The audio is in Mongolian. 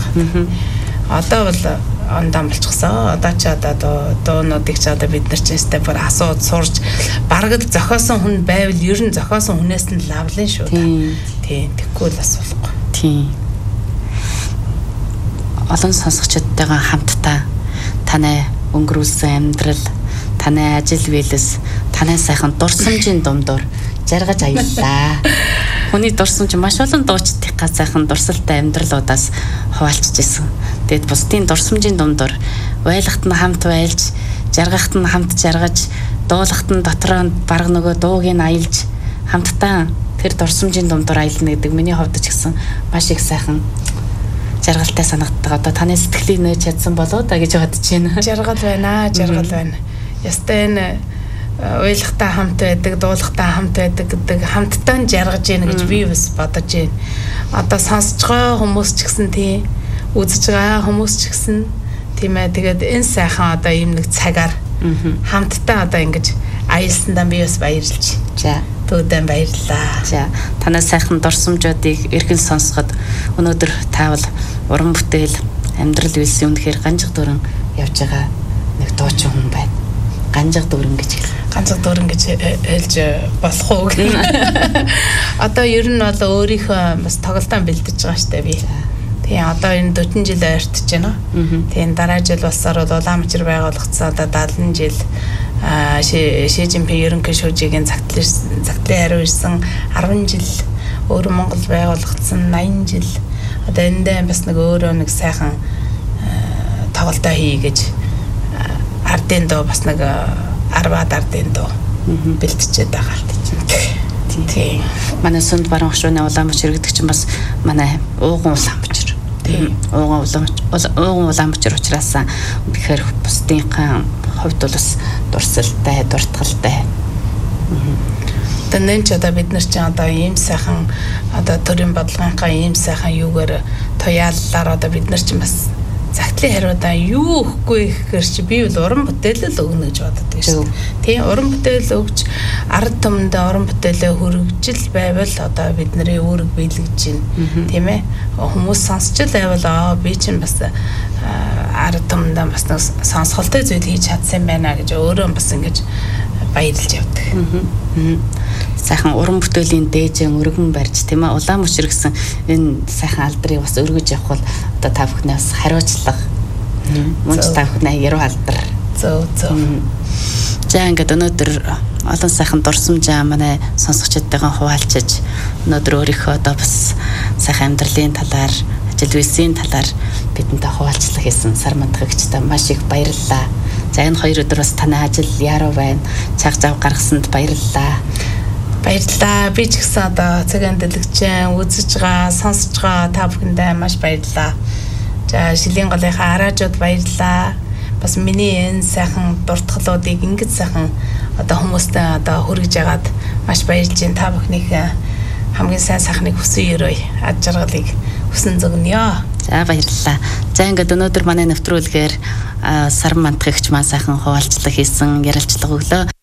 Одоо бол ондоо болчихсон. Одоо ч одоо дуунуудыг ч одоо бид нар ч өстэй бүр асууд сурж барагд зохиосон хүн байвал ер нь зохиосон хүнээс нь лавлын шүү дээ. Тийм. Тэггүй л асуулахгүй. Тийм. Олон сонсогчдтойгоо хамтдаа таны өнгөрүүлсэн амьдрал, таны ажил биелэс, таны сайхан дурсамжийн дундуур жаргаж аяллаа. Хүний дурсамж маш олон дуучдын сайхан дурсалтай амьдралуудаас хуваалцж исэн. Тэгэд бусдын дурсамжийн дундуур байлгахт нь хамт байлж, жаргахт нь хамт жаргаж, дуулахт нь дотроо бараг нөгөө дууг нь аялж хамтдаа тэр дурсамжийн дундуур аялна гэдэг миний хувьд ч гэсэн маш их сайхан жаргалтай санагддаг. Одоо таны сэтгэлийг нөөж чадсан болоо да гэж бодож байна. Жаргал байна. Ястай энэ уйлахтай хамт байдаг, дуулахтай хамт байдаг гэдэг хамтдаа жаргаж яах гэж би бас бодож байна. Одоо сонсож байгаа хүмүүс ч гэсэн тийм, үзэж байгаа хүмүүс ч гэсэн тийм ээ. Тэгээд энэ сайхан одоо ийм нэг цагаар хамтдаа одоо ингэж аялсандаа би бас баярлж. За, төвдөн баярлалаа. За, танай сайхан дурсамжуудыг эргэн сонсоход өнөөдөр таавал уран бүтээл, амьдрал үйлсийн үнэхээр ганжиг дөрөн явж байгаа нэг дуучин хүн байна. Ганжиг дөрөн гэж хэл. Ганжиг дөрөн гэж хэлж болох уу гэх. Одоо ер нь бол өөрийнхөө бас тоглолтоо бэлдэж байгаа штэ би. Тэгээ одоо энэ 40 жил ойртож байна. Тэгээ дараа жил болсоор бол Улаанбаатар байгуулагдсан одоо 70 жил Ши Жинпин ерөнхий шүүжигийн загтлын хариу ирсэн 10 жил өөрөө Монгол байгуулагдсан 80 жил одоо эндээ бас нэг өөрөө нэг сайхан тоглолтоо хий гэж ардын доо бас нэг 10-аад ардын доо бэлтжээд байгаа л тийм. Манай Сүнд баруун хошууны Улаанбаатар гэдэг чинь бас манай ууган Улаанбаатар. Тийм. Ууган Улаанбаатар учраас тэгэхээр бусдынхаа хувьд бол бас дурсалтай, дуртгалтай. Тэнэн ч одоо бид нар ч одоо ийм сайхан одоо төрийн бодлогынхаа ийм сайхан юугаар туяаллаар одоо бид нар ч бас загтлын хариудаа юу өгөхгүй гэхээр чи би бол уран бүтээл л өгнө гэж боддог шүү дээ. Тийм уран бүтээл өгч ард түмэндээ уран бүтээлээ хөргөжл байвал одоо бидний үүрэг биелэгдэж байна. Тийм ээ. Хүмүүс сонсч л байвал би чинь бас ард түмэндээ бас нэг сонсголтой зүйл хийж чадсан байна гэж өөрөө бас ингэж баярлж явдаг. Сайхан уран бүтээлийн дээжэн өргөн барьж тийм ээ Улаанбаатар гэсэн энэ сайхан алдрыг бас өргөж явах бол одоо та бүхнээс хариуцлага мөн ч та бүхнээ яруу алдар. Зөв. За ингээд өнөөдөр олон сайхан дурсамжаа манай сонсогчдтойгоо хуваалцаж өнөөдөр өөрийнхөө одоо бас сайхан амьдралын талаар, ажил үйлсийн талаар бидэнтэй хуваалцлага хийсэн Сармантхагчтай маш их баярлалаа. За энэ хоёр өдөр бас таны ажил яруу байна. Цаг зав гаргасанд баярлалаа. Баярлалаа. Би ч гэсэн одоо цагаан дэлгэжэн үзэж байгаа, сонсож байгаа та бүхэндээ маш баярлалаа. За шилийн голынхаа араажууд баярлалаа. Бас миний энэ сайхан дуртгалуудыг ингэж сайхан одоо хүмүүстээ одоо хүргэж яагаад маш баярлж байна. Та бүхнийг хамгийн сайн сайхныг хүсэн өрөө ад жаргалыг хүсэн зөгнё. За баярлалаа. За ингээд өнөөдөр манай нэвтрүүлгээр Сармантхагч маань сайхан хуваалцлага хийсэн, ярилцлага өглөө.